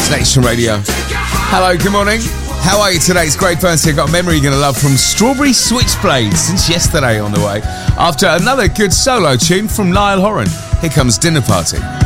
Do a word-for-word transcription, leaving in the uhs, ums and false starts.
Nation Radio. Hello, good morning. How are you today? It's Craig Burnsley. I've got a memory you're going to love from Strawberry Switchblade since yesterday on the way. After another good solo tune from Niall Horan. Here comes Dinner Party.